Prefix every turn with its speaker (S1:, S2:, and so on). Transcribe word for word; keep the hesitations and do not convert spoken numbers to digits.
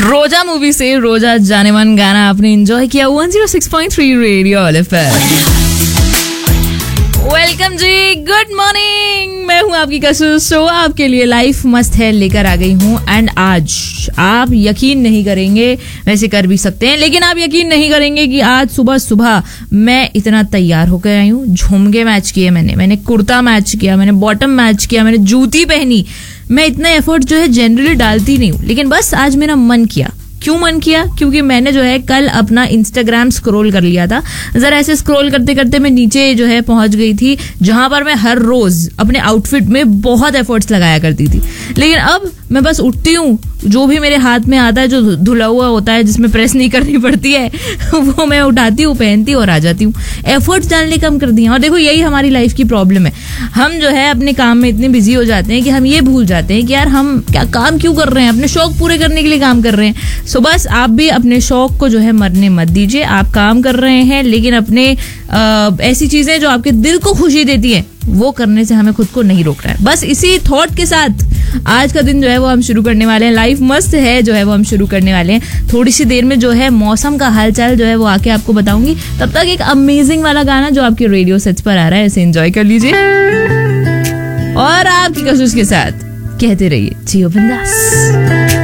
S1: रोजा मूवी से रोजा जाने मन गाना आपने एंजॉय किया one zero six point three radio FM. Welcome जी, गुड मॉर्निंग। मैं हूं आपकी कसू शो आपके लिए लाइफ मस्त है लेकर आ गई हूं। एंड आज आप यकीन नहीं करेंगे, वैसे कर भी सकते हैं, लेकिन आप यकीन नहीं करेंगे कि आज सुबह सुबह मैं इतना तैयार होकर आई हूँ। झुमके मैच किए मैंने मैंने कुर्ता मैच किया, मैंने बॉटम मैच किया, मैंने जूती पहनी। मैं इतना एफर्ट जो है जनरली डालती नहीं हूँ, लेकिन बस आज मेरा मन किया। क्यों मन किया? क्योंकि मैंने जो है कल अपना इंस्टाग्राम स्क्रॉल कर लिया था। जरा ऐसे स्क्रॉल करते करते मैं नीचे जो है पहुंच गई थी, जहां पर मैं हर रोज अपने आउटफिट में बहुत एफर्ट्स लगाया करती थी। लेकिन अब मैं बस उठती हूँ, जो भी मेरे हाथ में आता है, जो धुला हुआ होता है, जिसमें प्रेस नहीं करनी पड़ती है, वो मैं उठाती हूँ, पहनती हूँ और आ जाती हूँ। एफर्ट्स डालने कम कर दिए। और देखो, यही हमारी लाइफ की प्रॉब्लम है। हम जो है अपने काम में इतने बिजी हो जाते हैं कि हम ये भूल जाते हैं कि यार हम क्या काम क्यों कर रहे हैं, अपने शौक पूरे करने के लिए काम कर रहे हैं। सो बस आप भी अपने शौक को जो है मरने मत दीजिए। आप काम कर रहे हैं, लेकिन अपने आ, ऐसी चीजें जो आपके दिल को खुशी देती हैं वो करने से हमें खुद को नहीं रोकना है। बस इसी थॉट के साथ आज का दिन जो है वो हम शुरू करने वाले हैं। लाइफ मस्त है जो है वो हम शुरू करने वाले हैं। थोड़ी सी देर में जो है मौसम का हालचाल जो है वो आके आपको बताऊंगी। तब तक एक अमेजिंग वाला गाना जो आपके रेडियो सेट्स पर आ रहा है, इसे एंजॉय कर लीजिए और आपकी कसूस के साथ कहते रहिए जियो बिंदास।